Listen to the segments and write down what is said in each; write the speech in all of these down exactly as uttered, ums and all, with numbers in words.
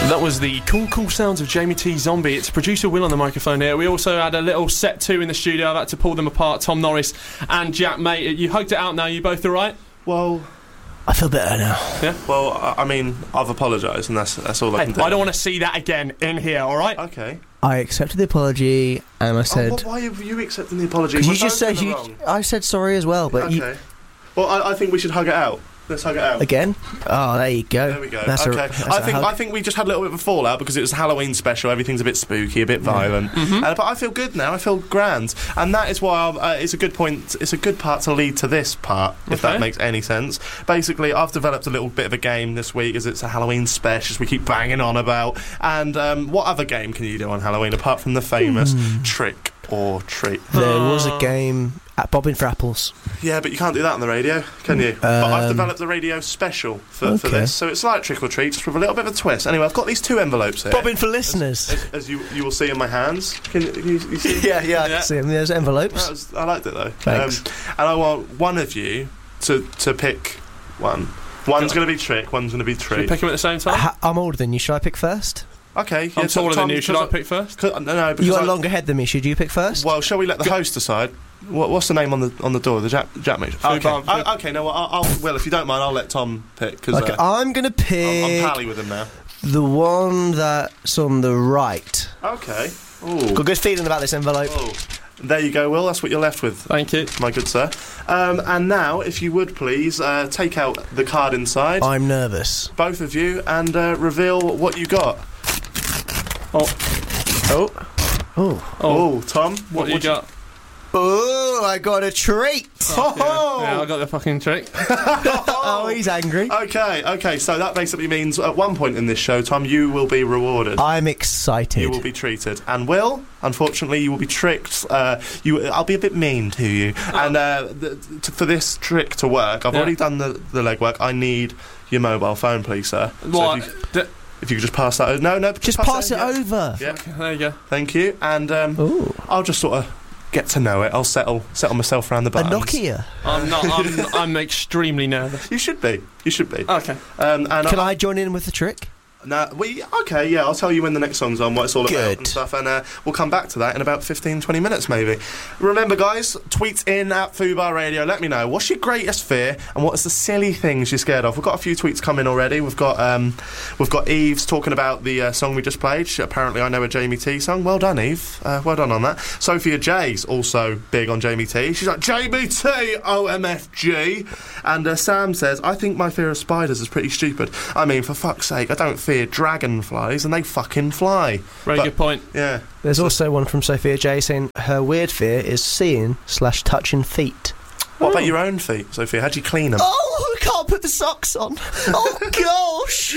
That was the cool, cool sounds of Jamie T. Zombie. It's producer Will on the microphone here. We also had a little set two in the studio. I've had to pull them apart. Tom Norris and Jack, mate. You hugged it out now. You both all right? Well, I feel better now. Yeah. Well, I, I mean, I've apologised, and that's that's all I Hey, can do. I don't want to see that again in here. All right? Okay. I accepted the apology, and I said... Oh, well, why are you accepting the apology? Because you Was just I said... You, wrong? I said sorry as well, but Okay. you... Well, I, I think we should hug it out. Let's hug it out. Again? Oh, there you go. There we go. That's okay. A, that's I a think hug. I think we just had a little bit of a fallout because it was a Halloween special. Everything's a bit spooky, a bit violent. Mm-hmm. Uh, but I feel good now. I feel grand, and that is why uh, it's a good point. It's a good part to lead to this part, if Okay. that makes any sense. Basically, I've developed a little bit of a game this week, as it's a Halloween special, as we keep banging on about. And um, what other game can you do on Halloween apart from the famous Hmm. trick or treat? There was a game at Bobbing for Apples. Yeah, but you can't do that on the radio, can you? but I've Um, developed a radio special for, for okay. this, so it's like trick or treat, just with a little bit of a twist. Anyway, I've got these two envelopes here. Bobbing for listeners. As, as you you will see in my hands. Can you, you, you see? yeah, yeah, I Yeah. can see them. There's envelopes. That was, I liked it though. Thanks. Um, and I want one of you to to pick one. One's going to be trick, one's going to be Should we treat. pick them at the same time? Ha- I'm older than you. Should I pick first? Okay. I'm yeah, taller Tom, than you. Should I because pick first? I- No, no. Because You are I, longer head than me. Should you pick first? Well, shall we let the host decide? What, what's the name on the on the door? The Jack Jack mate. Oh, Okay. go on. Oh, okay. No, well, I'll, I'll well, if you don't mind, I'll let Tom pick because okay, uh, I'm going to pick I'm, I'm pally with him now. the one that's on the right. Okay. Ooh. Got a good feeling about this envelope. Oh. There you go, Will. That's what you're left with, Thank you. my good sir. Um, and now, if you would please, uh, take out the card inside, I'm nervous. both of you, and uh, reveal what you got. Oh, Oh. Oh. oh. Oh, Tom. What do you got? Oh, I got a treat. Oh. Yeah, I got the fucking trick. Oh, he's angry. Okay, okay, so that basically means at one point in this show, Tom, you will be rewarded. I'm excited. You will be treated, and Will, unfortunately, you will be tricked. Uh, you, I'll be a bit mean to you, and uh, th- t- for this trick to work, I've Yeah. already done the, the legwork. I need your mobile phone, please, sir. So What? if you, D- if you could just pass that over. No, no, just, Just pass it yeah. over. Yeah, there you go. thank you, and um, Ooh. I'll just sort of get to know it. I'll settle settle myself around the A buttons. Nokia. I'm not. I'm, I'm extremely nervous. You should be. You should be. Okay. Um, and Can I, I join in with the trick? No, we okay. Yeah, I'll tell you when the next song's on, what it's all about Good. and stuff, and uh, we'll come back to that in about fifteen, twenty minutes, maybe. Remember, guys, tweet in at Fubar Radio. Let me know what's your greatest fear and what's the silly things you're scared of. We've got a few tweets coming already. We've got um, we've got Eve's talking about the uh, song we just played. She, apparently, I know a Jamie T song. Well done, Eve. Uh, well done on that. Sophia J's also big on Jamie T. She's like Jamie T, O M F G. And uh, Sam says, I think my fear of spiders is pretty stupid. I mean, for fuck's sake, I don't fear dragonflies, and they fucking fly. Very But- good point. Yeah. There's also one from Sophia J saying her weird fear is seeing slash touching feet. What about your own feet, Sophia? How'd you clean them? Oh, I can't put the socks on. Oh, gosh.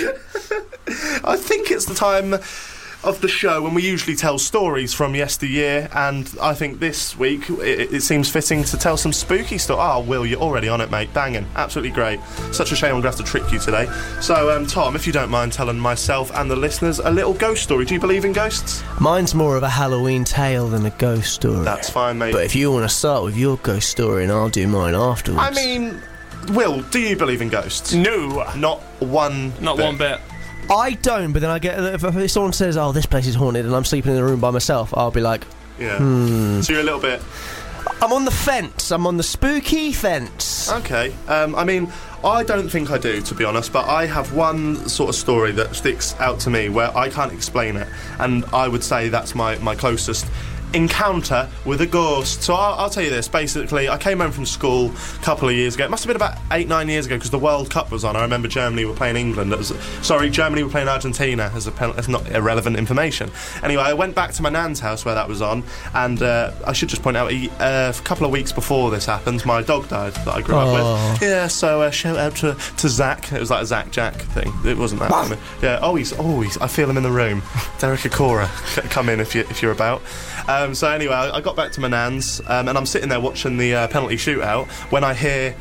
I think it's the time of the show when we usually tell stories from yesteryear, and I think this week it, it seems fitting to tell some spooky stuff. Oh, Will, you're already on it, mate. Banging. Absolutely great. Such a shame I'm going to have to trick you today. So, um, Tom, if you don't mind telling myself and the listeners a little ghost story. Do you believe in ghosts? Mine's more of a Halloween tale than a ghost story. That's fine, mate. But if you want to start with your ghost story, and I'll do mine afterwards. I mean, Will, do you believe in ghosts? No. Not one Not bit. one bit. I don't, but then I get... If, if someone says, oh, this place is haunted, and I'm sleeping in the room by myself, I'll be like, Yeah. hmm. So you're a little bit... I'm on the fence. I'm on the spooky fence. Okay. Um, I mean, I don't think I do, to be honest, but I have one sort of story that sticks out to me where I can't explain it, and I would say that's my, my closest encounter with a ghost. So I'll, I'll tell you this. Basically, I came home from school a couple of years ago. It must have been about eight, nine years ago because the World Cup was on. I remember Germany were playing England. It was, sorry, Germany were playing Argentina. As a pen, that's not irrelevant information. Anyway, I went back to my nan's house where that was on, and uh, I should just point out, a uh, couple of weeks before this happened, my dog died that I grew Aww. up with. Yeah, so uh, shout out to, to Zach. It was like a Zach Jack thing. It wasn't that. I mean, yeah. Oh, he's. Oh, he's. I feel him in the room. Derek Akora, c- come in if you if you're about. Um, so anyway, I, I got back to my nan's, um, and I'm sitting there watching the uh, penalty shootout when I hear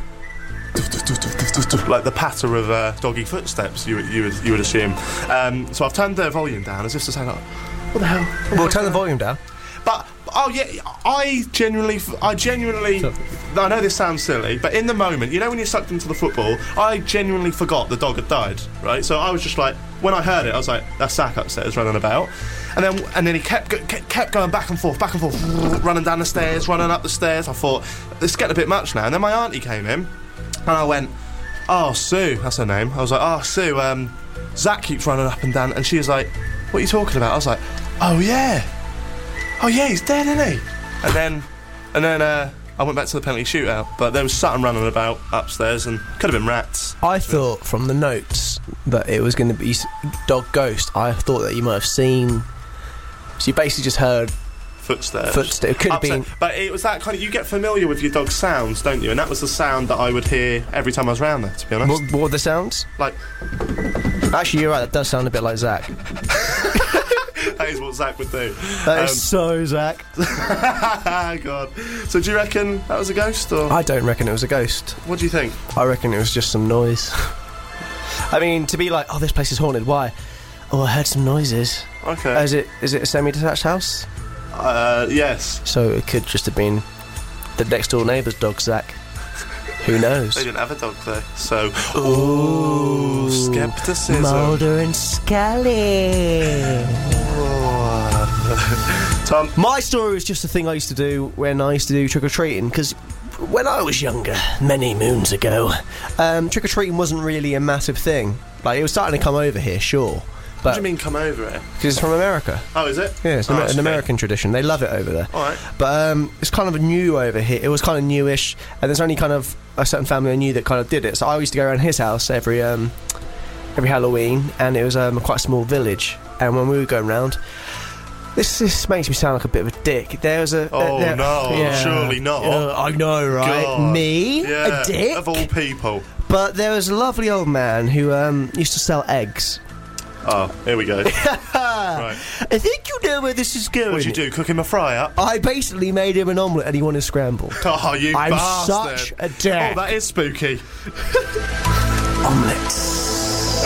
like the patter of uh, doggy footsteps. You you would you would assume. Um, so I've turned the volume down as if to say, like, what the hell? Well, turn the volume down. But oh yeah, I genuinely, I genuinely, I know this sounds silly, but in the moment, you know, when you're sucked into the football, I genuinely forgot the dog had died. Right, so I was just like, when I heard it, I was like, that's Zach upstairs running about. And then and then he kept go- kept going back and forth, back and forth, running down the stairs, running up the stairs. I thought, it's getting a bit much now. And then my auntie came in, and I went, oh, Sue, that's her name. I was like, oh, Sue, um, Zach keeps running up and down. And she was like, what are you talking about? I was like, oh, yeah. Oh, yeah, he's dead, isn't he? And then, and then, uh... I went back to the penalty shootout, but there was something running about upstairs and could have been rats. I thought from the notes that it was going to be dog ghost. I thought that you might have seen. So you basically just heard footsteps. Footsteps. It could have been. But it was that kind of. You get familiar with your dog's sounds, don't you? And that was the sound that I would hear every time I was around there, to be honest. What, what were the sounds? Like. Actually, you're right, that does sound a bit like Zach. That is what Zach would do. That um, is so Zach. God. So do you reckon that was a ghost, or...? I don't reckon it was a ghost. What do you think? I reckon it was just some noise. I mean, to be like, oh, this place is haunted, why? Oh, I heard some noises. Okay. Uh, is it is it a semi-detached house? Uh, yes. So it could just have been the next door neighbour's dog, Zach. Who knows? They didn't have a dog there, so... Ooh, scepticism. Mulder and Scully. Tom? My story was just a thing I used to do when I used to do trick-or-treating, because when I was younger, many moons ago, um, trick-or-treating wasn't really a massive thing. Like, it was starting to come over here, sure. But what do you mean come over here? Because it's from America. Oh, is it? Yeah, it's oh, an, okay. an American tradition. They love it over there. Alright. But um, it's kind of new over here. It was kind of newish, and there's only kind of a certain family I knew that kind of did it. So I used to go around his house every um, every Halloween, and it was um, quite a small village. And when we were going round, this this makes me sound like a bit of a dick. There was a... Oh, uh, there, no, yeah, surely not. Uh, I know, right? God. Me? Yeah, a dick? of all people. But there was a lovely old man who um, used to sell eggs. Oh, here we go. Right. I think you know where this is going. What'd you do, cook him a fry-up? I basically made him an omelette and he wanted scrambled. Oh, you I'm bastard. such a dick. Oh, that is spooky. Omelettes.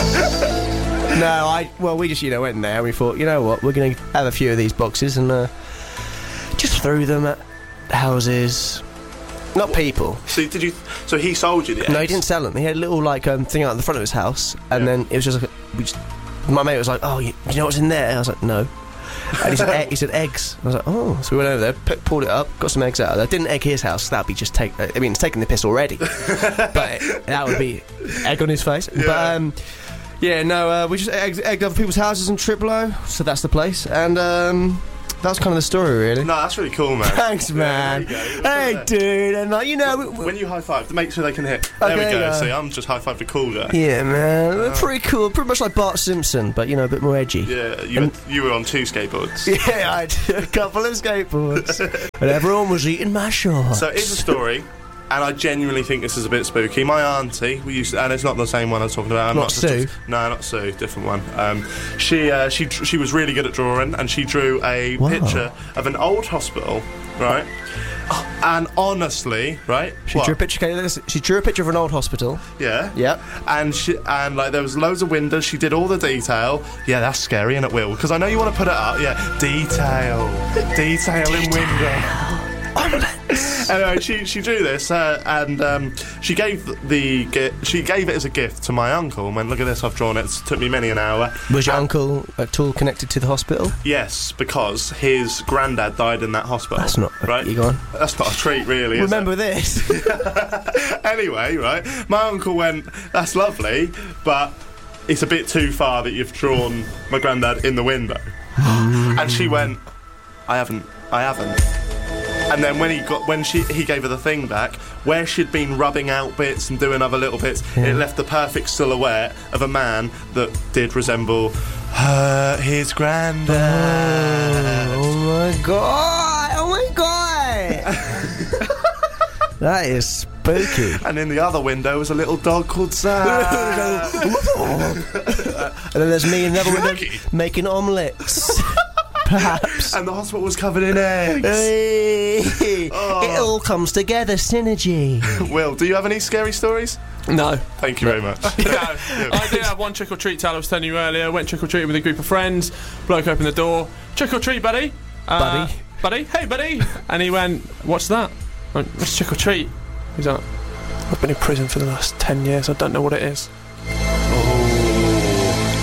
No, I... Well, we just, you know, went in there and we thought, you know what, we're going to have a few of these boxes and uh, just threw them at houses. Not people. So did you? So he sold you the eggs? No, he didn't sell them. He had a little, like, um, thing out in the front of his house, and Yeah. then it was just like... We just, my mate was like, oh, you, you know what's in there? I was like, no. And he said, egg, he said eggs. I was like, oh. So we went over there, p- pulled it up, got some eggs out of there. Didn't egg his house. That'd be just take. I mean, it's taking the piss already. But it, that would be egg on his face. Yeah. But um, yeah, no, uh, we just egged, egged other people's houses in Triplo. So that's the place. And um, that's kind of the story, really. No, that's really cool, man. Thanks, man. Yeah, there you go. Hey, dude, and like you know, we, we, When you high five, make sure they can hit. Okay, there we go. yeah. See, I'm just high five the cool guy. yeah, man, we're pretty cool. Pretty much like Bart Simpson, but you know, a bit more edgy. Yeah, you And- were, you were on two skateboards. Yeah, I did a couple of skateboards. And everyone was eating my shorts. So it's a story, and I genuinely think this is a bit spooky. My auntie, we used to, and it's not the same one I was talking about. I'm Not not, Sue? No, not Sue, different one. Um, she uh, she dr- she was really good at drawing, and she drew a Wow. picture of an old hospital, right? And honestly, right? She What? drew a picture. Okay, listen, she drew a picture of an old hospital. Yeah. Yep. And she and like there was loads of windows. She did all the detail. Yeah, that's scary, and it will because I know you want to put it up. Yeah, detail, detail in window. Anyway, she she drew this uh, and um, she gave the gi- she gave it as a gift to my uncle and went, look at this, I've drawn it. It took me many an hour. Was your And- uncle at all connected to the hospital? Yes, because his granddad died in that hospital. That's not right. You go on. That's not a treat, really. Is Remember it? this? Anyway, right, my uncle went, that's lovely, but it's a bit too far that you've drawn my granddad in the window. And she went, I haven't, I haven't. And then when he got, when she, he gave her the thing back, where she'd been rubbing out bits and doing other little bits, Yeah. it left the perfect silhouette of a man that did resemble her, his granddad. Oh my god! Oh my god! That is spooky. And in the other window was a little dog called Sam. And then there's me in another window Jackie. making omelettes. Perhaps. And the hospital was covered in eggs. Hey, Oh. It all comes together, synergy. Will, do you have any scary stories? No. Thank you very much. No. I did have one trick or treat tale I was telling you earlier. Went trick or treating with a group of friends. Bloke opened the door. Trick or treat, buddy. Uh, Buddy? Buddy? Hey, buddy. And he went, what's that? I went, what's trick or treat? He's like, I've been in prison for the last ten years. I don't know what it is.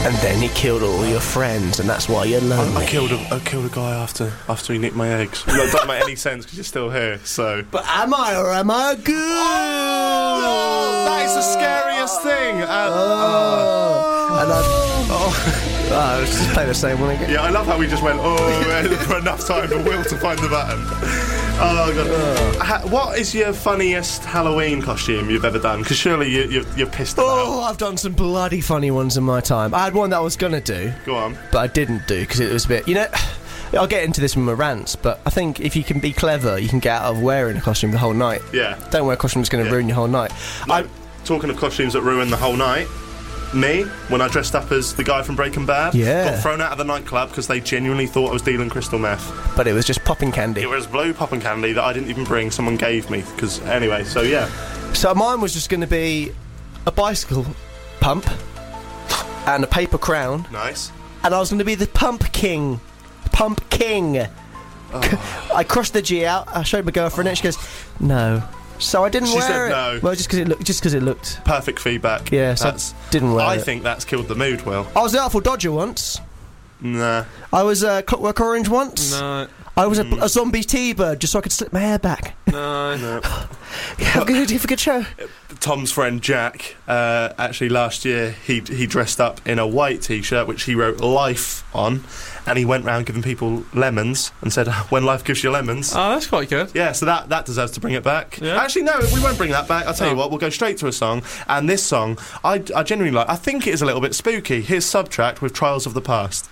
and then he killed all your friends, and that's why you're lonely. I, I killed a I killed a guy after after he nicked my eggs. That doesn't make any sense because you're still here. So, but am I or am I good? Oh, that is the scariest thing. Uh, oh. And I. Oh. Oh, let's just play the same one again. Yeah, I love how we just went, oh, for enough time for Will to find the button. Oh, God. Uh. Ha- what is your funniest Halloween costume you've ever done? Because surely you, you, you're pissed about. Oh, I've done some bloody funny ones in my time. I had one that I was going to do. Go on. But I didn't do, because it was a bit... You know, I'll get into this with my rants, but I think if you can be clever, you can get out of wearing a costume the whole night. Yeah. Don't wear a costume that's going to yeah. ruin your whole night. No, I, talking of costumes that ruin the whole night... Me, when I dressed up as the guy from Breaking Bad, yeah. got thrown out of the nightclub because they genuinely thought I was dealing crystal meth. But it was just popping candy. It was blue popping candy that I didn't even bring, someone gave me. Because anyway, so yeah. So mine was just going to be a bicycle pump and a paper crown. Nice. And I was going to be the Pump King. Pump King. Oh. I crossed the G out, I showed my girlfriend oh. it, she goes, no. So I didn't she wear said it. no. Well, just because it looked, just because it looked perfect feedback. Yeah, so that's, I didn't wear I it. I think that's killed the mood. Will. I was the Artful Dodger once. Nah. I was uh, Clockwork Orange once. No. I was mm. a, a zombie T-bird just so I could slip my hair back. No. no. Have a good idea for a good show. Tom's friend Jack, uh, actually last year he he dressed up in a white T-shirt which he wrote "Life" on, and he went round giving people lemons and said, "When life gives you lemons." Oh, that's quite good. Yeah, so that, that deserves to bring it back. Yeah. Actually, no, we won't bring that back. I'll tell oh. you what, we'll go straight to a song, and this song I, I genuinely like. I think it is a little bit spooky. Here's Subtract with "Trials of the Past."